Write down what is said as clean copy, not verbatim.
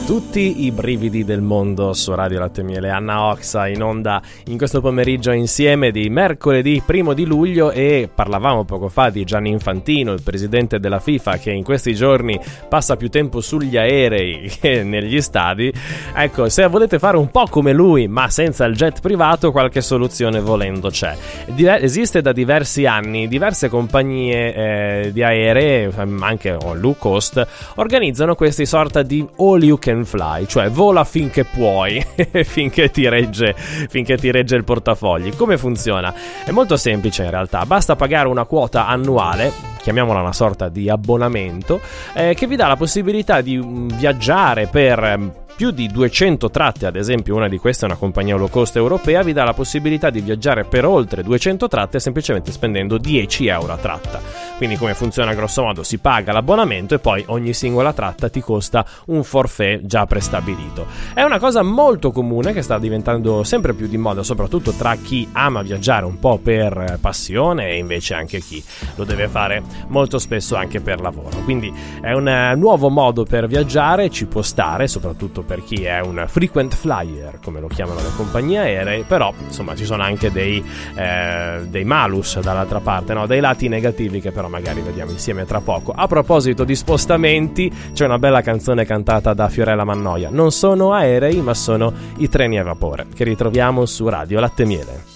Tutti i brividi del mondo su Radio Latte e Miele. Anna Oxa in onda in questo pomeriggio insieme di mercoledì 1 di luglio, e parlavamo poco fa di Gianni Infantino, il presidente della FIFA, che in questi giorni passa più tempo sugli aerei che negli stadi. Ecco, se volete fare un po' come lui ma senza il jet privato, qualche soluzione volendo c'è. Esiste da diversi anni, diverse compagnie di aeree, anche low cost, organizzano questi sorta di all you can fly, cioè vola finché puoi finché ti regge il portafogli. Come funziona? È molto semplice in realtà, basta pagare una quota annuale, chiamiamola una sorta di abbonamento, che vi dà la possibilità di viaggiare per più di 200 tratte. Ad esempio, una di queste è una compagnia low cost europea, vi dà la possibilità di viaggiare per oltre 200 tratte semplicemente spendendo 10 euro a tratta. Quindi come funziona grosso modo? Si paga l'abbonamento e poi ogni singola tratta ti costa un forfait già prestabilito. È una cosa molto comune che sta diventando sempre più di moda, soprattutto tra chi ama viaggiare un po' per passione e invece anche chi lo deve fare molto spesso anche per lavoro. Quindi è un nuovo modo per viaggiare, ci può stare, soprattutto per chi è un frequent flyer, come lo chiamano le compagnie aeree, però insomma ci sono anche dei malus dall'altra parte, no? Dei lati negativi che però magari vediamo insieme tra poco. A proposito di spostamenti, c'è una bella canzone cantata da Fiorella Mannoia. Non sono aerei, ma sono i treni a vapore, che ritroviamo su Radio Latte e Miele.